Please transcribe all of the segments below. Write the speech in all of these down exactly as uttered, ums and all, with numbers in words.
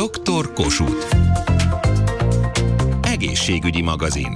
doktor Kossuth. Egészségügyi magazin.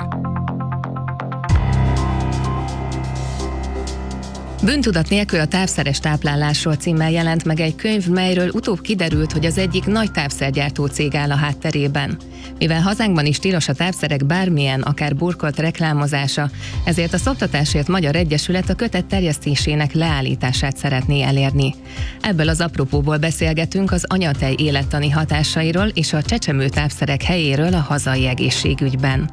Bűntudat nélkül a távszeres táplálásról címmel jelent meg egy könyv, melyről utóbb kiderült, hogy az egyik nagy távszergyártó cég áll a hátterében. Mivel hazánkban is tilos a távszerek bármilyen, akár burkolt reklámozása, ezért a Szoptatásért Magyar Egyesület a kötet terjesztésének leállítását szeretné elérni. Ebből az apropóból beszélgetünk az anyatej élettani hatásairól és a csecsemő távszerek helyéről a hazai egészségügyben.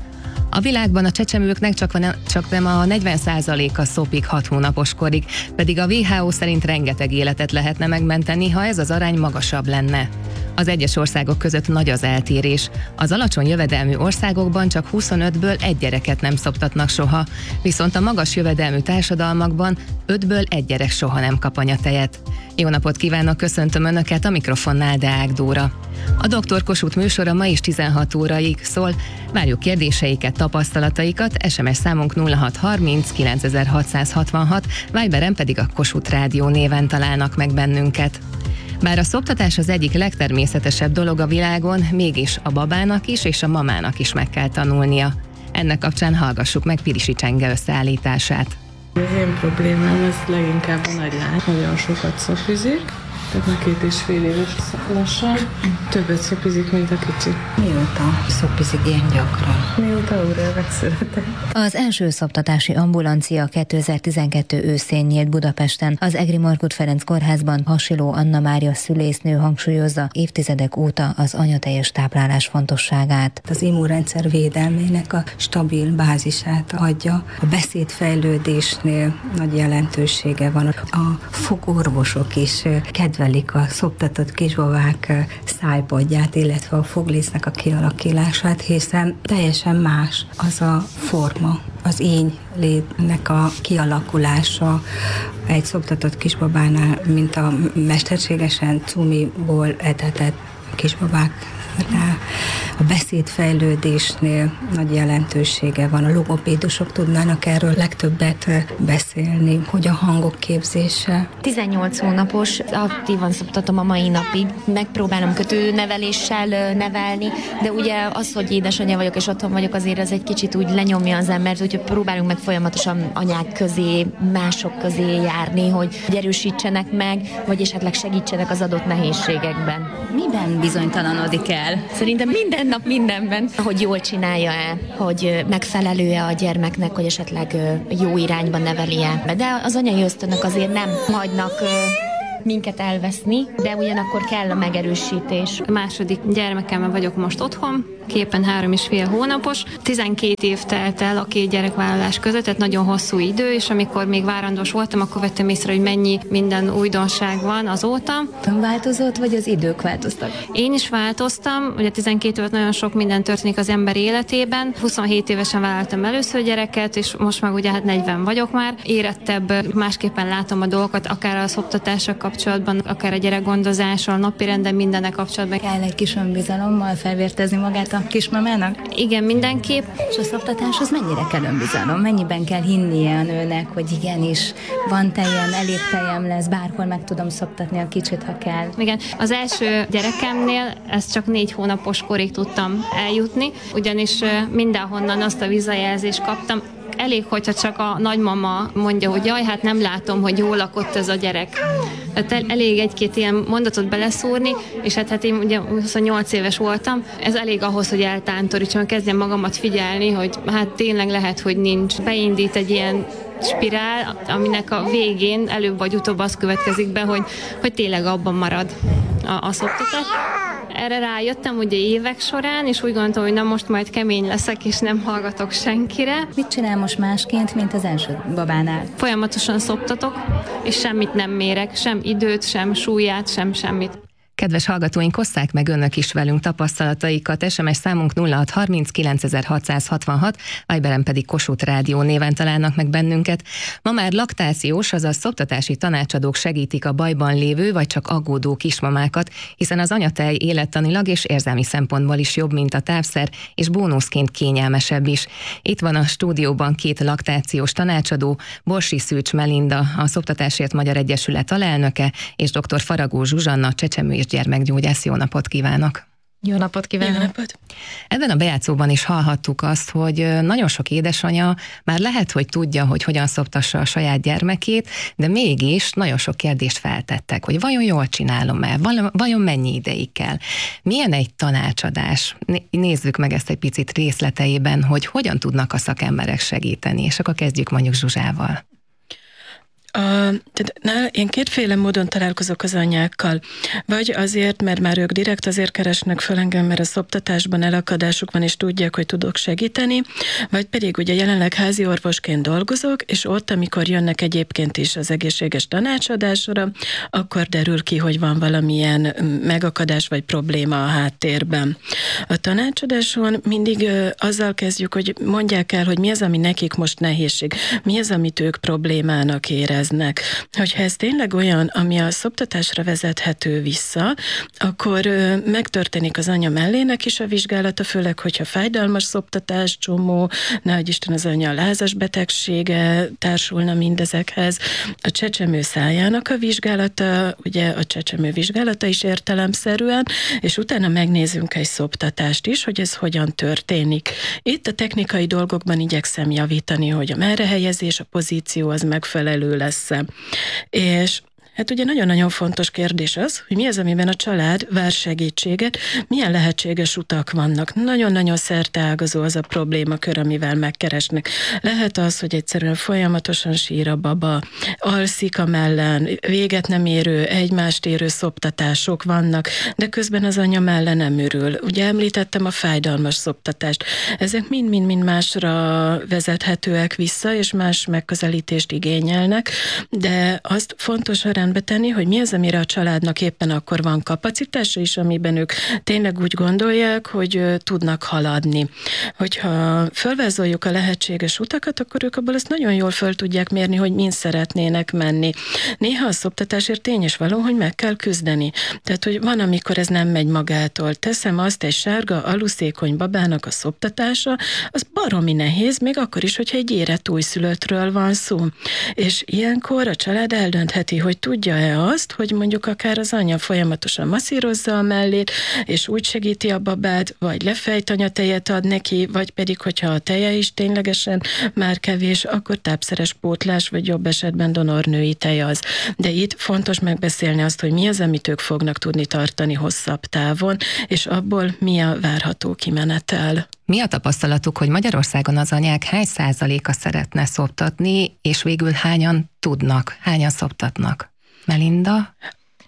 A világban a csecsemőknek csak, van, csak nem a negyven százaléka szopik hat hónapos korig, pedig a dupla vé há ó szerint rengeteg életet lehetne megmenteni, ha ez az arány magasabb lenne. Az egyes országok között nagy az eltérés. Az alacsony jövedelmű országokban csak huszonötből egy gyereket nem szoptatnak soha, viszont a magas jövedelmű társadalmakban ötből egy gyerek soha nem kap anyatejet. Jó napot kívánok, köszöntöm Önöket, a mikrofonnál Deák Dóra. A doktor Kossuth műsora ma is tizenhat óraig szól. Várjuk kérdéseiket, tapasztalataikat, es em es számunk nulla hat harminc kilencezer-hatszázhatvanhat, Viberen pedig a Kossuth Rádió néven találnak meg bennünket. Bár a szoptatás az egyik legtermészetesebb dolog a világon, mégis a babának is és a mamának is meg kell tanulnia. Ennek kapcsán hallgassuk meg Pirisi Csenge összeállítását. Az én problémám az leginkább a nagylány. Nagyon sokat szopizik, tehát már két és fél éves lassan. Többet szopizik, mint a kicsi. Mióta szopizik ilyen gyakran? Mióta újra megszületett. Az első szoptatási ambulancia kétezer-tizenkettő őszén nyílt Budapesten. Az Egri Margit Ferenc kórházban Hasiló Anna Mária szülésznő hangsúlyozza évtizedek óta az anyatejes táplálás fontosságát. Az immunrendszer védelmének a stabil bázisát adja. A beszédfejlődésnél nagy jelentősége van. A fogorvosok is kedvelik a szoptatott kisbabák szájpadját, illetve a foglécnek a kialakítását, hiszen teljesen más az a forma, az ínylétnek a kialakulása egy szoptatott kisbabánál, mint a mesterségesen cumiból etetett kisbabák. A beszédfejlődésnél nagy jelentősége van. A logopédusok tudnának erről legtöbbet beszélni, hogy a hangok képzése. tizennyolc hónapos, aktívan szoptatom a mai napig. Megpróbálom kötőneveléssel nevelni, de ugye az, hogy édesanyja vagyok és otthon vagyok, azért az egy kicsit úgy lenyomja az embert, úgyhogy próbálunk meg folyamatosan anyák közé, mások közé járni, hogy erősítsenek meg, vagy esetleg segítsenek az adott nehézségekben. Miben bizonytalanodik el? Szerintem minden nap mindenben. Hogy jól csinálja-e, hogy megfelelő-e a gyermeknek, hogy esetleg jó irányba neveli-e. De az anyai ösztönök azért nem hagynak minket elveszni, de ugyanakkor kell a megerősítés. A második gyermekemmel vagyok most otthon, képen három és fél hónapos. tizenkét év telt el a két gyerekvállalás között, tehát nagyon hosszú idő, és amikor még várandós voltam, akkor vettem észre, hogy mennyi minden újdonság van azóta. Változott, vagy az idők változtak? Én is változtam, ugye tizenkét évet nagyon sok minden történik az ember életében. huszonhét évesen vállaltam először gyereket, és most meg ugye hát negyven vagyok már. Érettebb, másképpen látom a dolgokat, akár a szoptatással kapcsolatban, akár a gyerekgondozással, napirenden, mindennek kapcsolatban. Kell egy kis önbizalommal felvértezni magát a kismamának? Igen, mindenképp. És a szoptatáshoz mennyire kell önbizalom? Mennyiben kell hinnie a nőnek, hogy igenis van tejem, elég tejem lesz, bárhol meg tudom szoptatni a kicsit, ha kell? Igen, az első gyerekemnél ezt csak négy hónapos korig tudtam eljutni, ugyanis mindenhonnan azt a visszajelzést kaptam, elég, hogyha csak a nagymama mondja, hogy jaj, hát nem látom, hogy jól lakott ez a gyerek. Tehát elég egy-két ilyen mondatot beleszúrni, és hát, hát én ugye huszonnyolc éves voltam, ez elég ahhoz, hogy eltántorítsam, kezdjem magamat figyelni, hogy hát tényleg lehet, hogy nincs. Beindít egy ilyen spirál, aminek a végén előbb vagy utóbb az következik be, hogy, hogy tényleg abban marad a, a szoptatás. Erre rájöttem ugye évek során, és úgy gondoltam, hogy na most majd kemény leszek, és nem hallgatok senkire. Mit csinál most másként, mint az első babánál? Folyamatosan szoptatok, és semmit nem mérek, sem időt, sem súlyát, sem semmit. Kedves hallgatóink, osszák meg önök is velünk tapasztalataikat. es em es számunk nulla hat harminc kilencezer-hatszázhatvanhat, Viberen pedig Kossuth Rádió néven találnak meg bennünket. Ma már laktációs, azaz szoptatási tanácsadók segítik a bajban lévő vagy csak aggódó kismamákat, hiszen az anyatej élettanilag és érzelmi szempontból is jobb, mint a távszer, és bónuszként kényelmesebb is. Itt van a stúdióban két laktációs tanácsadó, Borsi Szűcs Melinda, a Szoptatásért Magyar Egyesület alelnöke, és dr. Faragó Zsuzsanna, csecsemő és és gyermekgyógyász. Jó napot kívánok! Jó napot kívánok! Jó napot! Ebben a bejátszóban is hallhattuk azt, hogy nagyon sok édesanya már lehet, hogy tudja, hogy hogyan szoptassa a saját gyermekét, de mégis nagyon sok kérdést feltettek, hogy vajon jól csinálom-e, vajon mennyi ideig kell. Milyen egy tanácsadás? Nézzük meg ezt egy picit részleteiben, hogy hogyan tudnak a szakemberek segíteni, és akkor kezdjük mondjuk Zsuzsával. A, tehát, na, én kétféle módon találkozok az anyákkal. Vagy azért, mert már ők direkt azért keresnek föl engem, mert a szoptatásban elakadásuk van, és tudják, hogy tudok segíteni, vagy pedig ugye jelenleg házi orvosként dolgozok, és ott, amikor jönnek egyébként is az egészséges tanácsadásra, akkor derül ki, hogy van valamilyen megakadás vagy probléma a háttérben. A tanácsadáson mindig ö, azzal kezdjük, hogy mondják el, hogy mi az, ami nekik most nehézség, mi az, amit ők problémának érez. Hogyha ez tényleg olyan, ami a szoptatásra vezethető vissza, akkor ö, megtörténik az anya mellének is a vizsgálata, főleg, hogyha fájdalmas szoptatás, csomó, nehogy Isten az anya lázas betegsége társulna mindezekhez. A csecsemő szájának a vizsgálata, ugye a csecsemő vizsgálata is értelemszerűen, és utána megnézünk egy szoptatást is, hogy ez hogyan történik. Itt a technikai dolgokban igyekszem javítani, hogy a merrehelyezés, a pozíció az megfelelő lesz. És hát ugye nagyon-nagyon fontos kérdés az, hogy mi az, amiben a család vár segítséget, milyen lehetséges utak vannak. Nagyon-nagyon szerteágazó az a problémakör, amivel megkeresnek. Lehet az, hogy egyszerűen folyamatosan sír a baba, alszik a mellen, véget nem érő, egymást érő szoptatások vannak, de közben az anya melle nem ürül. Ugye említettem a fájdalmas szoptatást. Ezek mind-mind-mind másra vezethetőek vissza, és más megközelítést igényelnek, de azt fontos tenni, hogy mi az, amire a családnak éppen akkor van kapacitása is, amiben ők tényleg úgy gondolják, hogy tudnak haladni. Hogyha fölvázoljuk a lehetséges utakat, akkor ők abból ezt nagyon jól föl tudják mérni, hogy mind szeretnének menni. Néha a szoptatásért tény és való, hogy meg kell küzdeni. Tehát, hogy van, amikor ez nem megy magától. Teszem azt, egy sárga, aluszékony babának a szoptatása, az baromi nehéz, még akkor is, hogyha egy érett újszülöttről van szó. És ilyenkor a család eldöntheti, hogy tudja-e azt, hogy mondjuk akár az anya folyamatosan masszírozza a mellét, és úgy segíti a babát, vagy lefejtanyatejet ad neki, vagy pedig, hogyha a teje is ténylegesen már kevés, akkor tápszeres pótlás, vagy jobb esetben donornői tej az. De itt fontos megbeszélni azt, hogy mi az, amit ők fognak tudni tartani hosszabb távon, és abból mi a várható kimenetel. Mi a tapasztalatuk, hogy Magyarországon az anyák hány százaléka szeretne szoptatni, és végül hányan tudnak, hányan szoptatnak? Melinda?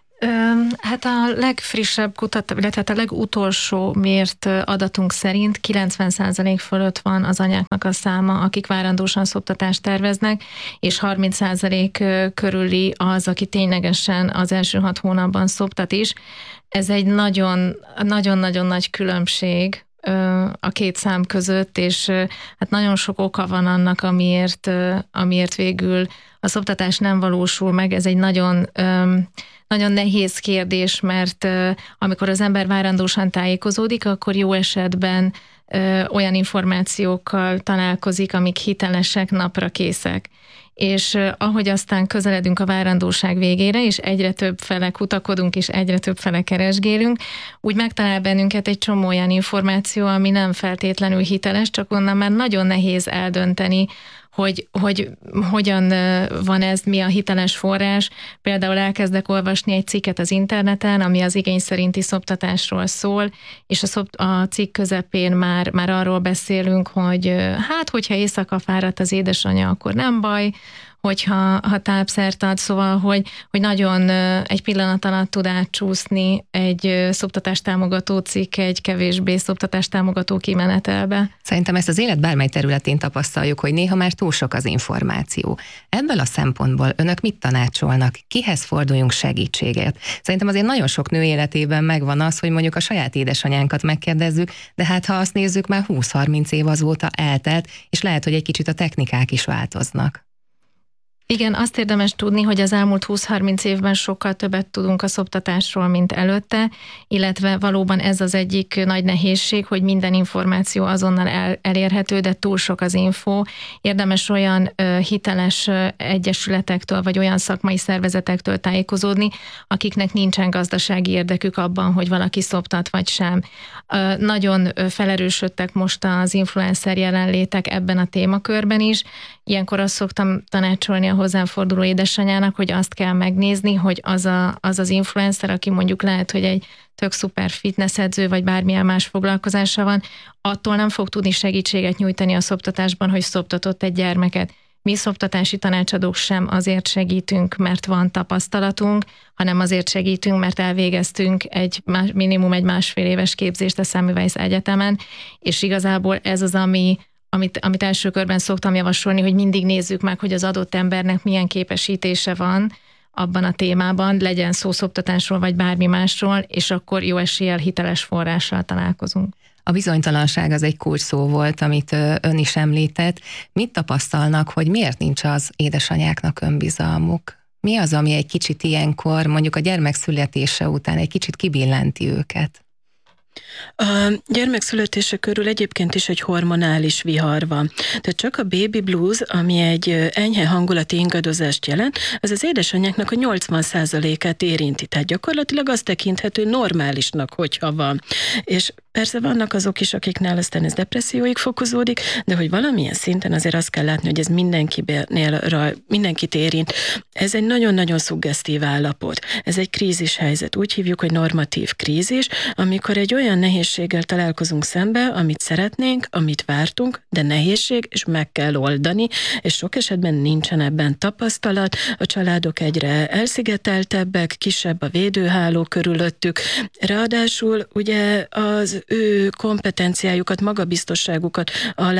Hát a legfrissebb kutatás, illetve a legutolsó mért adatunk szerint kilencven százalék fölött van az anyáknak a száma, akik várandósan szoptatást terveznek, és harminc százalék körüli az, aki ténylegesen az első hat hónapban szoptat is. Ez egy nagyon, nagyon-nagyon nagy különbség a két szám között, és hát nagyon sok oka van annak, amiért, amiért végül a szoptatás nem valósul meg. Ez egy nagyon, nagyon nehéz kérdés, mert amikor az ember várandósan tájékozódik, akkor jó esetben olyan információkkal találkozik, amik hitelesek, napra készek. És ahogy aztán közeledünk a várandóság végére, és egyre több fele kutakodunk, és egyre több fele keresgélünk, úgy megtalál bennünket egy csomó olyan információ, ami nem feltétlenül hiteles, csak onnan már nagyon nehéz eldönteni, hogy, hogy hogyan van ez, mi a hiteles forrás. Például elkezdek olvasni egy cikket az interneten, ami az igény szerinti szoptatásról szól, és a, szop, a cikk közepén már, már arról beszélünk, hogy hát, hogyha éjszaka fáradt az édesanyja, akkor nem baj, hogyha ha tápszert ad, szóval, hogy, hogy nagyon egy pillanat alatt tud átcsúszni egy szoptatástámogató cikk egy kevésbé szoptatástámogató kimenetelbe. Szerintem ezt az élet bármely területén tapasztaljuk, hogy néha már túl sok az információ. Ebből a szempontból önök mit tanácsolnak? Kihez forduljunk segítséget? Szerintem azért nagyon sok nő életében megvan az, hogy mondjuk a saját édesanyánkat megkérdezzük, de hát ha azt nézzük, már húsz-harminc év azóta eltelt, és lehet, hogy egy kicsit a technikák is változnak. Igen, azt érdemes tudni, hogy az elmúlt húsz-harminc évben sokkal többet tudunk a szoptatásról, mint előtte, illetve valóban ez az egyik nagy nehézség, hogy minden információ azonnal el, elérhető, de túl sok az info. Érdemes olyan ö, hiteles ö, egyesületektől, vagy olyan szakmai szervezetektől tájékozódni, akiknek nincsen gazdasági érdekük abban, hogy valaki szoptat vagy sem. Ö, nagyon ö, felerősödtek most az influencer jelenlétek ebben a témakörben is. Ilyenkor azt szoktam tanácsolni a hozzám forduló édesanyának, hogy azt kell megnézni, hogy az, a, az az influencer, aki mondjuk lehet, hogy egy tök szuper fitnessedző, vagy bármilyen más foglalkozása van, attól nem fog tudni segítséget nyújtani a szoptatásban, hogy szoptatott egy gyermeket. Mi szoptatási tanácsadók sem azért segítünk, mert van tapasztalatunk, hanem azért segítünk, mert elvégeztünk egy minimum egy másfél éves képzést a Semmelweis Egyetemen, és igazából ez az, ami Amit, amit első körben szoktam javasolni, hogy mindig nézzük meg, hogy az adott embernek milyen képesítése van abban a témában, legyen szó szoptatásról vagy bármi másról, és akkor jó eséllyel hiteles forrással találkozunk. A bizonytalanság az egy kulcs szó volt, amit ön is említett. Mit tapasztalnak, hogy miért nincs az édesanyáknak önbizalmuk? Mi az, ami egy kicsit ilyenkor, mondjuk a gyermek születése után egy kicsit kibillenti őket? A gyermek születése körül egyébként is egy hormonális vihar van. Tehát csak a baby blues, ami egy enyhe hangulati ingadozást jelent, az az édesanyáknak a nyolcvan százalékát érinti. Tehát gyakorlatilag az tekinthető normálisnak, hogyha van. És persze vannak azok is, akiknél aztán ez depresszióig fokozódik, de hogy valamilyen szinten azért azt kell látni, hogy ez mindenkinél, mindenkit érint. Ez egy nagyon-nagyon szuggesztív állapot. Ez egy krízis helyzet. Úgy hívjuk, hogy normatív krízis, amikor egy olyan nehézséggel találkozunk szembe, amit szeretnénk, amit vártunk, de nehézség, és meg kell oldani, és sok esetben nincsen ebben tapasztalat, a családok egyre elszigeteltebbek, kisebb a védőháló körülöttük, ráadásul ugye az ő kompetenciájukat, magabiztosságukat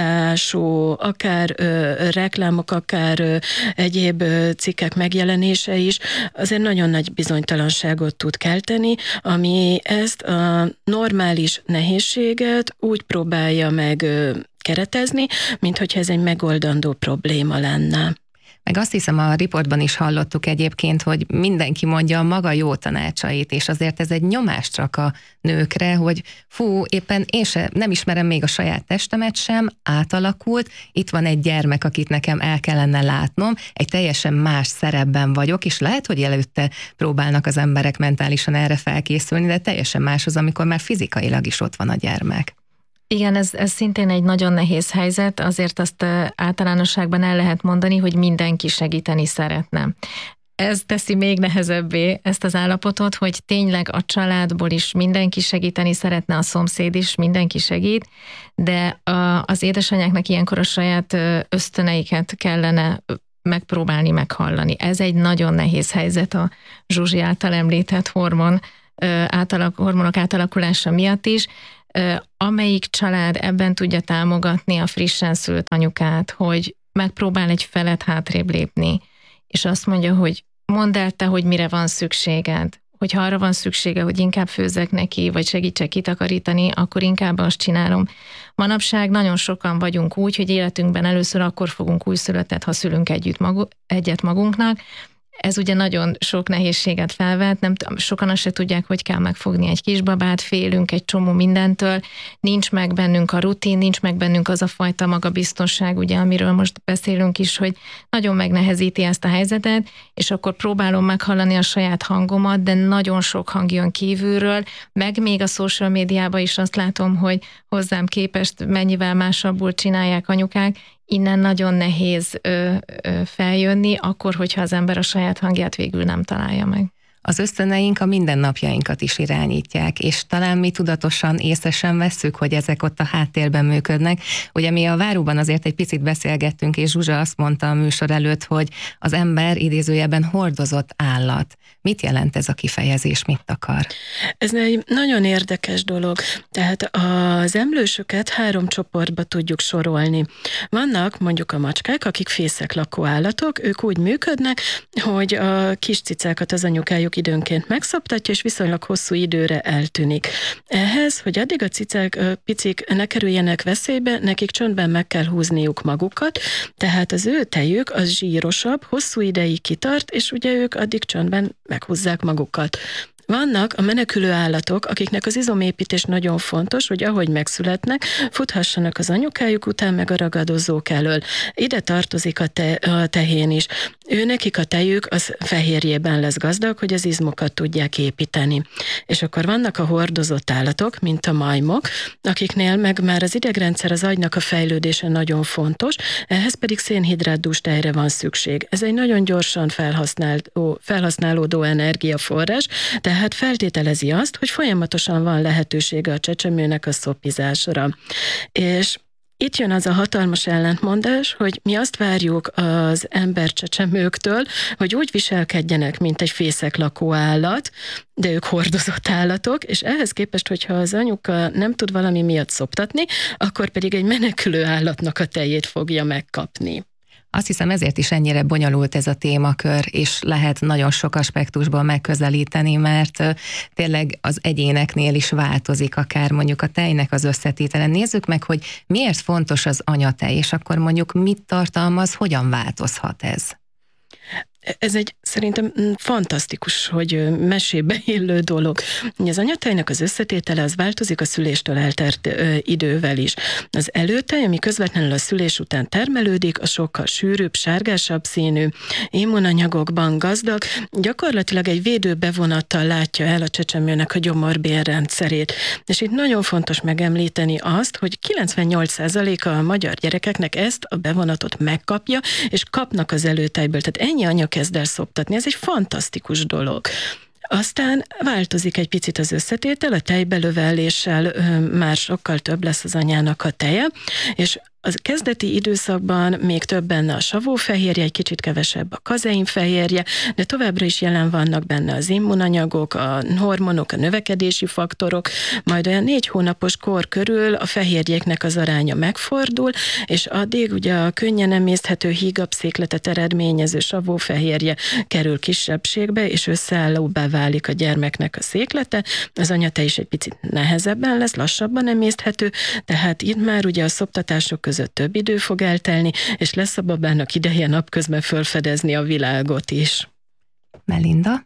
alásó, akár ö, reklámok, akár ö, egyéb ö, cikkek megjelenése is azért nagyon nagy bizonytalanságot tud kelteni, ami ezt a normális nehézséget úgy próbálja meg ö, keretezni, mint hogyha ez egy megoldandó probléma lenne. Meg azt hiszem, a riportban is hallottuk egyébként, hogy mindenki mondja a maga jó tanácsait, és azért ez egy nyomás csak a nőkre, hogy fú, éppen én se, nem ismerem még a saját testemet sem, átalakult, itt van egy gyermek, akit nekem el kellene látnom, egy teljesen más szerepben vagyok, és lehet, hogy előtte próbálnak az emberek mentálisan erre felkészülni, de teljesen más az, amikor már fizikailag is ott van a gyermek. Igen, ez, ez szintén egy nagyon nehéz helyzet, azért azt általánosságban el lehet mondani, hogy mindenki segíteni szeretne. Ez teszi még nehezebbé ezt az állapotot, hogy tényleg a családból is mindenki segíteni szeretne, a szomszéd is, mindenki segít, de az édesanyáknak ilyenkor a saját ösztöneiket kellene megpróbálni meghallani. Ez egy nagyon nehéz helyzet a Zsuzsi által említett hormon, átalak, hormonok átalakulása miatt is. Amelyik család ebben tudja támogatni a frissen szült anyukát, hogy megpróbál egy felet hátrébb lépni, és azt mondja, hogy mondd el te, hogy mire van szükséged, hogyha arra van szüksége, hogy inkább főzzek neki, vagy segítsek kitakarítani, akkor inkább azt csinálom. Manapság nagyon sokan vagyunk úgy, hogy életünkben először akkor fogunk újszülöttet, ha szülünk együtt magu, egyet magunknak. Ez ugye nagyon sok nehézséget felvet, nem, sokan azt se tudják, hogy kell megfogni egy kisbabát, félünk egy csomó mindentől, nincs meg bennünk a rutin, nincs meg bennünk az a fajta magabiztosság, ugye, amiről most beszélünk is, hogy nagyon megnehezíti ezt a helyzetet, és akkor próbálom meghallani a saját hangomat, de nagyon sok hang jön kívülről, meg még a social médiában is azt látom, hogy hozzám képest mennyivel másabbul csinálják anyukák, innen nagyon nehéz ö, ö, feljönni, akkor, hogyha az ember a saját hangját végül nem találja meg. Az ösztöneink a mindennapjainkat is irányítják, és talán mi tudatosan észre sem vesszük, hogy ezek ott a háttérben működnek. Ugye mi a Váróban azért egy picit beszélgettünk, és Zsuzsa azt mondta a műsor előtt, hogy az ember idézőjelben hordozott állat. Mit jelent ez a kifejezés, mit akar? Ez egy nagyon érdekes dolog. Tehát az emlősöket három csoportba tudjuk sorolni. Vannak mondjuk a macskák, akik fészek lakó állatok, ők úgy működnek, hogy a kis cicákat az anyukájuk időnként megszoptatja, és viszonylag hosszú időre eltűnik. Ehhez, hogy addig a cicák, a picik ne kerüljenek veszélybe, nekik csöndben meg kell húzniuk magukat, tehát az ő tejük az zsírosabb, hosszú ideig kitart, és ugye ők addig csöndben meghúzzák magukat. Vannak a menekülő állatok, akiknek az izomépítés nagyon fontos, hogy ahogy megszületnek, futhassanak az anyukájuk után, meg a ragadozók elől. Ide tartozik a, te, a tehén is. Ő nekik a tejük az fehérjében lesz gazdag, hogy az izmokat tudják építeni. És akkor vannak a hordozott állatok, mint a majmok, akiknél meg már az idegrendszer, az agynak a fejlődése nagyon fontos, ehhez pedig szénhidrátdús tejre van szükség. Ez egy nagyon gyorsan felhasználódó, felhasználódó energiaforrás, tehát feltételezi azt, hogy folyamatosan van lehetősége a csecsemőnek a szopizásra. És itt jön az a hatalmas ellentmondás, hogy mi azt várjuk az embercsecsemőktől, hogy úgy viselkedjenek, mint egy fészeklakó állat, de ők hordozott állatok, és ehhez képest, hogyha az anyuka nem tud valami miatt szoptatni, akkor pedig egy menekülő állatnak a tejét fogja megkapni. Azt hiszem, ezért is ennyire bonyolult ez a témakör, és lehet nagyon sok aspektusból megközelíteni, mert tényleg az egyéneknél is változik akár mondjuk a tejnek az összetétele. Nézzük meg, hogy miért fontos az anyatej, és akkor mondjuk mit tartalmaz, hogyan változhat ez? Ez egy szerintem fantasztikus, hogy mesébe illő dolog. Az anyatejnek az összetétele az változik a szüléstől eltelt idővel is. Az előtej, ami közvetlenül a szülés után termelődik, a sokkal sűrűbb, sárgásabb színű, immunanyagokban gazdag, gyakorlatilag egy védőbevonattal látja el a csecsemőnek a gyomorbélrendszerét. És itt nagyon fontos megemlíteni azt, hogy kilencvennyolc százaléka a magyar gyerekeknek ezt a bevonatot megkapja, és kapnak az előtejből. Tehát ennyi anya kezd el szoptatni. Ez egy fantasztikus dolog. Aztán változik egy picit az összetétel, a tejbelövelléssel már sokkal több lesz az anyának a teje, és a kezdeti időszakban még több benne a savófehérje, egy kicsit kevesebb a kazeinfehérje, de továbbra is jelen vannak benne az immunanyagok, a hormonok, a növekedési faktorok, majd olyan négy hónapos kor körül a fehérjéknek az aránya megfordul, és addig ugye a könnyen emészthető hígabb székletet eredményező savófehérje kerül kisebbségbe, és összeállóbbá válik a gyermeknek a széklete, az anyatej is egy picit nehezebben lesz, lassabban emészthető, tehát itt már ugye a szoptatások között több idő fog eltelni, és lesz a babának ideje napközben felfedezni a világot is. Melinda?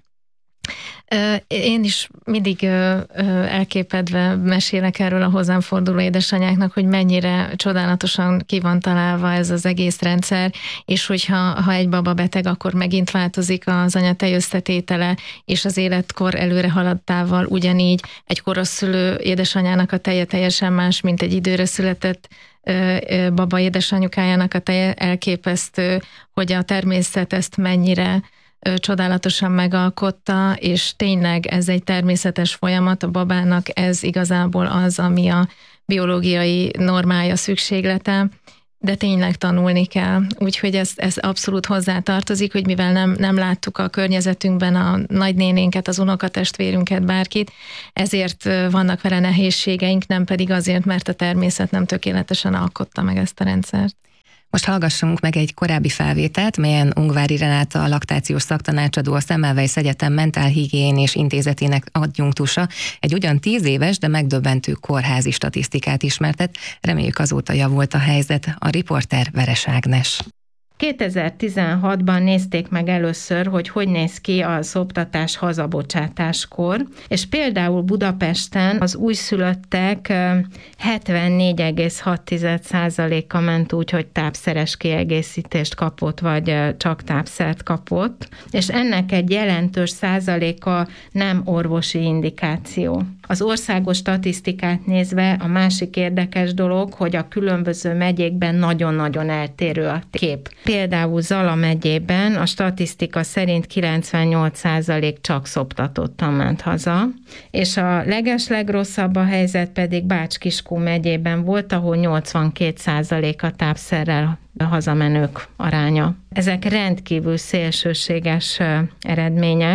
Én is mindig elképedve mesélek erről a hozzám forduló édesanyáknak, hogy mennyire csodálatosan ki van találva ez az egész rendszer, és hogyha ha egy baba beteg, akkor megint változik az anyatej összetétele, és az életkor előre haladtával ugyanígy egy koroszülő édesanyának a teje teljesen más, mint egy időre született baba édesanyukájának a teje. Elképesztő, hogy a természet ezt mennyire csodálatosan megalkotta, és tényleg ez egy természetes folyamat, a babának ez igazából az, ami a biológiai normája, szükséglete, de tényleg tanulni kell. Úgyhogy ez, ez abszolút hozzátartozik, hogy mivel nem, nem láttuk a környezetünkben a nagynénénket, az unokatestvérünket, bárkit, ezért vannak vele nehézségeink, nem pedig azért, mert a természet nem tökéletesen alkotta meg ezt a rendszert. Most hallgassunk meg egy korábbi felvételt, melyen Ungvári Renáta, a laktációs szaktanácsadó, a Semmelweis Egyetem mentálhigiénés intézetének adjunktusa egy ugyan tíz éves, de megdöbbentő kórházi statisztikát ismertet. Reméljük azóta javult a helyzet. A riporter Veres Ágnes. kétezer-tizenhatban nézték meg először, hogy hogy néz ki a szoptatás hazabocsátáskor, és például Budapesten az újszülöttek hetvennégy egész hat százaléka ment úgy, hogy tápszeres kiegészítést kapott, vagy csak tápszert kapott, és ennek egy jelentős százaléka nem orvosi indikáció. Az országos statisztikát nézve a másik érdekes dolog, hogy a különböző megyékben nagyon-nagyon eltérő a kép. Például Zala megyében a statisztika szerint kilencvennyolc százalék csak szoptatottan ment haza, és a legeslegrosszabb a helyzet pedig Bács-Kiskun megyében volt, ahol nyolcvankét százalék a tápszerrel hazamenők aránya. Ezek rendkívül szélsőséges eredmények,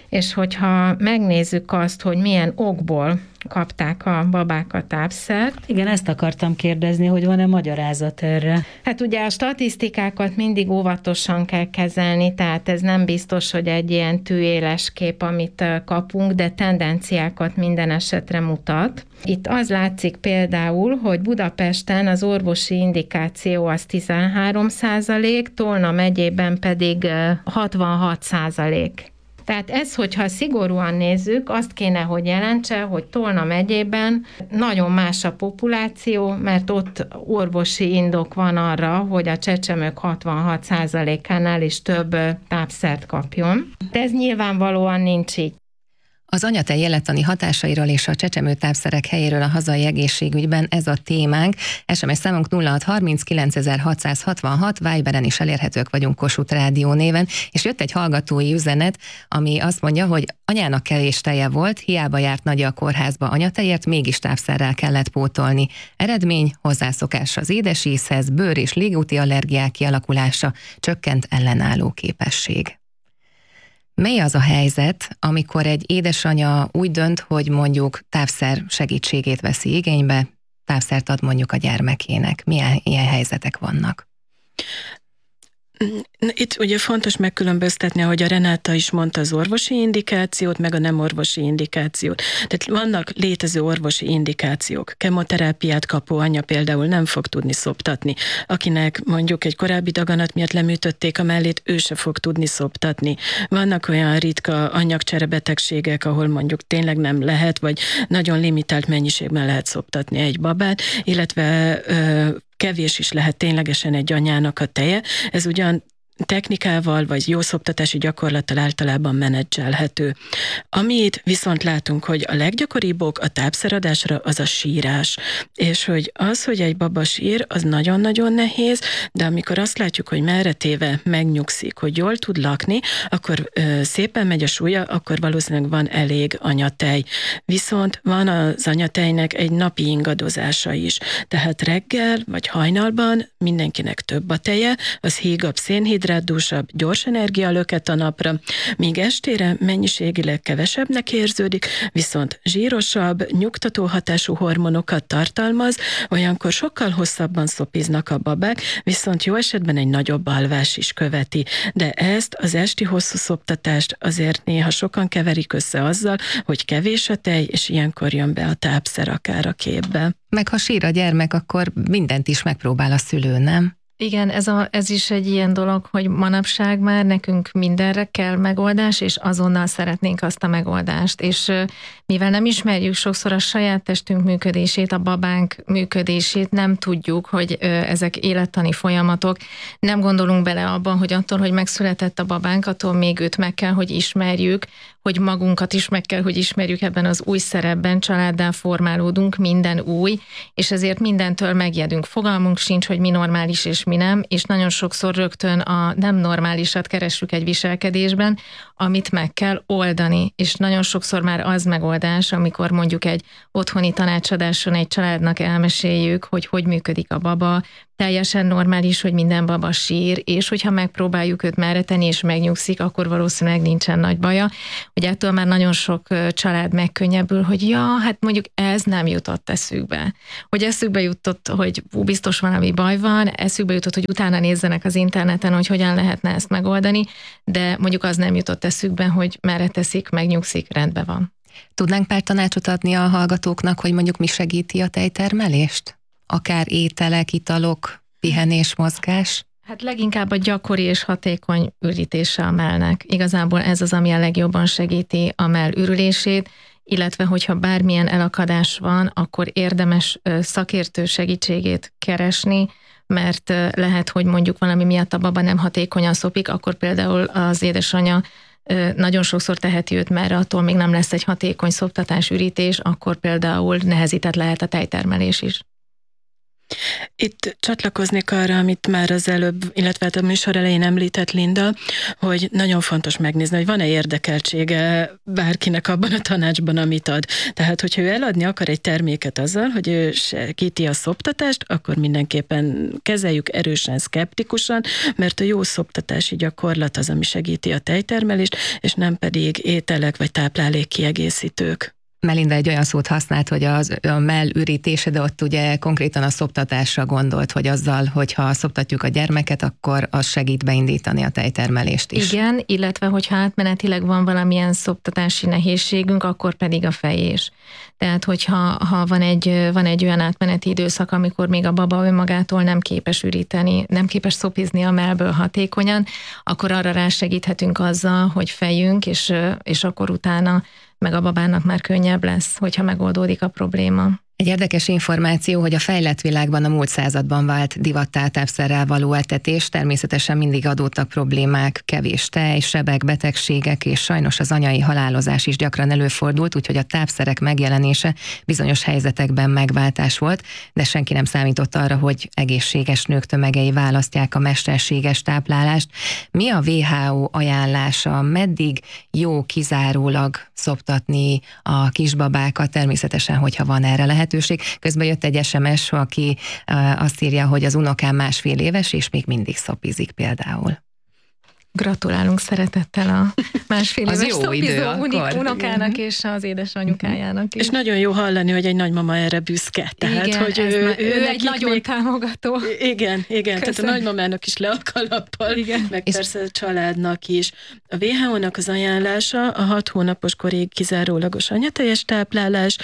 És hogyha megnézzük azt, hogy milyen okból kapták a babák a tápszert. Igen, ezt akartam kérdezni, hogy van-e magyarázat erre? Hát ugye a statisztikákat mindig óvatosan kell kezelni, tehát ez nem biztos, hogy egy ilyen tűéles kép, amit kapunk, de tendenciákat minden esetre mutat. Itt az látszik például, hogy Budapesten az orvosi indikáció az tizenhárom százalék, Tolna megyében pedig hatvanhat százalék. Tehát ez, hogyha szigorúan nézzük, azt kéne, hogy jelentse, hogy Tolna megyében nagyon más a populáció, mert ott orvosi indok van arra, hogy a csecsemők hatvanhat százalékánál is több tápszert kapjon. De ez nyilvánvalóan nincs így. Az anyatej élettani hatásairól és a csecsemőtápszerek helyéről a hazai egészségügyben ez a témánk. es em es számunk nulla hat harminc kilencezer-hatszázhatvanhat, Viberen is elérhetők vagyunk Kossuth Rádió néven, és jött egy hallgatói üzenet, ami azt mondja, hogy anyának kevés teje volt, hiába járt nagyja a kórházba anyatejért, mégis tápszerrel kellett pótolni. Eredmény, hozzászokás az édesízhez, bőr- és légúti allergiák kialakulása, csökkent ellenálló képesség. Mely az a helyzet, amikor egy édesanya úgy dönt, hogy mondjuk távszer segítségét veszi igénybe, távszert ad mondjuk a gyermekének? Milyen ilyen helyzetek vannak? Itt ugye fontos megkülönböztetni, ahogy a Renáta is mondta, az orvosi indikációt, meg a nem orvosi indikációt. Tehát vannak létező orvosi indikációk. Kemoterápiát kapó anya például nem fog tudni szoptatni. Akinek mondjuk egy korábbi daganat miatt leműtötték a mellét, ő se fog tudni szoptatni. Vannak olyan ritka anyagcserebetegségek, ahol mondjuk tényleg nem lehet, vagy nagyon limitált mennyiségben lehet szoptatni egy babát, illetve ö, kevés is lehet ténylegesen egy anyának a teje. Ez ugyan technikával vagy jó szoptatási gyakorlattal általában menedzselhető. Amit viszont látunk, hogy a leggyakoribb ok a tápszeradásra az a sírás. És hogy az, hogy egy baba sír, az nagyon-nagyon nehéz, de amikor azt látjuk, hogy merre téve megnyugszik, hogy jól tud lakni, akkor ö, szépen megy a súlya, akkor valószínűleg van elég anyatej. Viszont van az anyatejnek egy napi ingadozása is. Tehát reggel vagy hajnalban mindenkinek több a teje, az hígabb, szénhidrátdúsabb, gyors energialöket a napra, míg estére mennyiségileg kevesebbnek érződik, viszont zsírosabb, nyugtató hatású hormonokat tartalmaz, olyankor sokkal hosszabban szopiznak a babák, viszont jó esetben egy nagyobb alvás is követi. De ezt az esti hosszú szoptatást azért néha sokan keverik össze azzal, hogy kevés a tej, és ilyenkor jön be a tápszer akár a képbe. Meg ha sír a gyermek, akkor mindent is megpróbál a szülő, nem? Igen, ez, a, ez is egy ilyen dolog, hogy manapság már nekünk mindenre kell megoldás, és azonnal szeretnénk azt a megoldást. És mivel nem ismerjük sokszor a saját testünk működését, a babánk működését, nem tudjuk, hogy ezek élettani folyamatok. Nem gondolunk bele abban, hogy attól, hogy megszületett a babánk, attól még őt meg kell, hogy ismerjük, hogy magunkat is meg kell, hogy ismerjük ebben az új szerepben, családdá formálódunk, minden új, és ezért mindentől megjedünk. Fogalmunk sincs, hogy mi normális és mi nem, és nagyon sokszor rögtön a nem normálisat keressük egy viselkedésben, amit meg kell oldani, és nagyon sokszor már az megoldás, amikor mondjuk egy otthoni tanácsadáson egy családnak elmeséljük, hogy hogy működik a baba, teljesen normális, hogy minden baba sír, és hogyha megpróbáljuk őt merre tenni, és megnyugszik, akkor valószínűleg nincsen nagy baja. Ugye ettől már nagyon sok család megkönnyebbül, hogy ja, hát mondjuk ez nem jutott eszükbe. Hogy eszükbe jutott, hogy ú, biztos valami baj van, eszükbe jutott, hogy utána nézzenek az interneten, hogy hogyan lehetne ezt megoldani, de mondjuk az nem jutott eszükbe, hogy merre teszik, megnyugszik, rendben van. Tudnánk pár tanácsot adni a hallgatóknak, hogy mondjuk mi segíti a tejtermelést? Akár ételek, italok, pihenés, mozgás? Hát leginkább a gyakori és hatékony ürítése a mellnek. Igazából ez az, ami a legjobban segíti a mell ürülését, illetve hogyha bármilyen elakadás van, akkor érdemes szakértő segítségét keresni, mert lehet, hogy mondjuk valami miatt a baba nem hatékonyan szopik, akkor például az édesanyja nagyon sokszor teheti őt, mert attól még nem lesz egy hatékony szoptatás, ürítés, akkor például nehezített lehet a tejtermelés is. Itt csatlakoznék arra, amit már az előbb, illetve a műsor elején említett Linda, hogy nagyon fontos megnézni, hogy van-e érdekeltsége bárkinek abban a tanácsban, amit ad. Tehát, hogyha ő eladni akar egy terméket azzal, hogy ő segíti a szoptatást, akkor mindenképpen kezeljük erősen, szkeptikusan, mert a jó szoptatási gyakorlat az, ami segíti a tejtermelést, és nem pedig ételek vagy táplálékkiegészítők. Melinda egy olyan szót használt, hogy az, a mellürítése, de ott ugye konkrétan a szoptatásra gondolt, hogy azzal, hogyha szoptatjuk a gyermeket, akkor az segít beindítani a tejtermelést is. Igen, illetve hogyha átmenetileg van valamilyen szoptatási nehézségünk, akkor pedig a fejés. Tehát, hogyha ha van, egy, van egy olyan átmeneti időszak, amikor még a baba önmagától nem képes üríteni, nem képes szopizni a mellből hatékonyan, akkor arra rásegíthetünk azzal, hogy fejünk, és, és akkor utána meg a babának már könnyebb lesz, hogyha megoldódik a probléma. Egy érdekes információ, hogy a fejlett világban a múlt században vált divattá tápszerrel való etetés, természetesen mindig adódtak problémák, kevés tej, sebek, betegségek, és sajnos az anyai halálozás is gyakran előfordult, úgyhogy a tápszerek megjelenése bizonyos helyzetekben megváltás volt, de senki nem számított arra, hogy egészséges nők tömegei választják a mesterséges táplálást. Mi a vé há o ajánlása? Meddig jó kizárólag szoptatni a kisbabákat? Természetesen, hogyha van erre lehet. Közben jött egy es em es, aki azt írja, hogy az unokám másfél éves, és még mindig szopizik például. Gratulálunk szeretettel a másfél éves szopizó unokának igen. és az édesanyukájának is. És nagyon jó hallani, hogy egy nagymama erre büszke. Tehát, igen, hogy ő, ő, ő egy nagyon még... támogató. Igen, igen. Tehát a nagymamának is le a kalappal, igen. meg és... persze a családnak is. A vé há o-nak az ajánlása a hat hónapos korig kizárólagos anyatejes táplálás.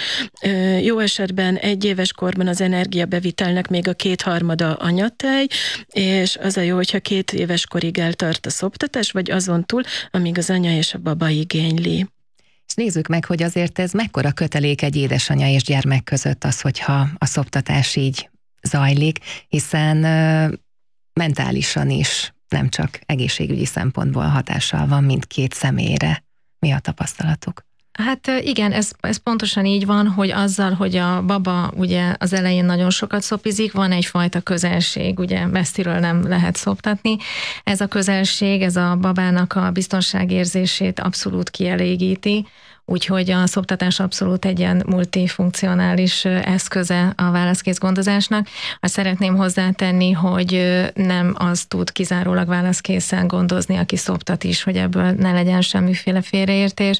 Jó esetben egy éves korban az energiabevitelnek még a kétharmada anyatej, és az a jó, hogyha két éves korig eltart a szoptatás, vagy azon túl, amíg az anya és a baba igényli. És nézzük meg, hogy azért ez mekkora kötelék egy édesanya és gyermek között az, hogyha a szoptatás így zajlik, hiszen uh, mentálisan is, nem csak egészségügyi szempontból hatással van mindkét személyre. Mi a tapasztalatuk? Hát igen, ez, ez pontosan így van, hogy azzal, hogy a baba ugye az elején nagyon sokat szopizik, van egyfajta közelség, ugye messziről nem lehet szoptatni. Ez a közelség, ez a babának a biztonságérzését abszolút kielégíti, úgyhogy a szoptatás abszolút egy ilyen multifunkcionális eszköze a válaszkész gondozásnak. Azt szeretném hozzátenni, hogy nem az tud kizárólag válaszkészen gondozni, aki szoptat is, hogy ebből ne legyen semmiféle félreértés.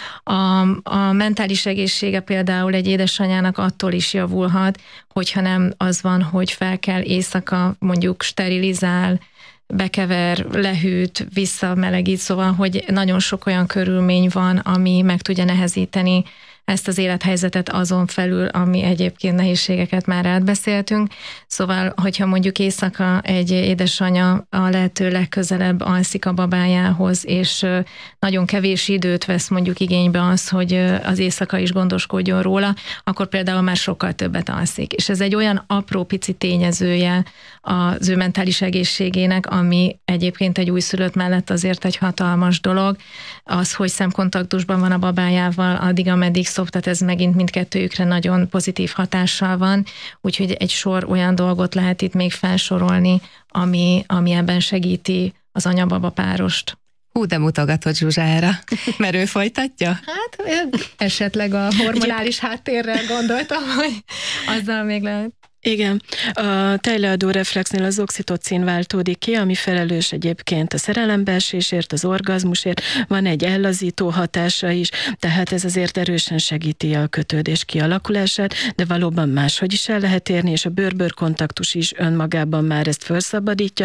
A, a mentális egészsége például egy édesanyának attól is javulhat, hogyha nem az van, hogy fel kell éjszaka, mondjuk sterilizál, bekever, lehűt, visszamelegít, szóval, hogy nagyon sok olyan körülmény van, ami meg tudja nehezíteni ezt az élethelyzetet azon felül, ami egyébként nehézségeket már átbeszéltünk. Szóval, hogyha mondjuk éjszaka egy édesanya a lehető legközelebb alszik a babájához, és nagyon kevés időt vesz mondjuk igénybe az, hogy az éjszaka is gondoskodjon róla, akkor például már sokkal többet alszik. És ez egy olyan apró pici tényezője az ő mentális egészségének, ami egyébként egy újszülött mellett azért egy hatalmas dolog. Az, hogy szemkontaktusban van a babájával, addig, ameddig szoptat, ez megint mindkettőjükre nagyon pozitív hatással van, úgyhogy egy sor olyan dolgot lehet itt még felsorolni, ami, ami ebben segíti az anya-baba párost. Hú, de mutogatott Zsuzsára, mert ő folytatja? Hát esetleg a hormonális háttérrel gondoltam, hogy azzal még lehet. Igen, a tejleadó reflexnél az oxitocin váltódik ki, ami felelős egyébként a szerelembeesésért, az orgazmusért, van egy ellazító hatása is, tehát ez azért erősen segíti a kötődés kialakulását, de valóban máshogy is el lehet érni, és a bőr-bőr kontaktus is önmagában már ezt felszabadítja,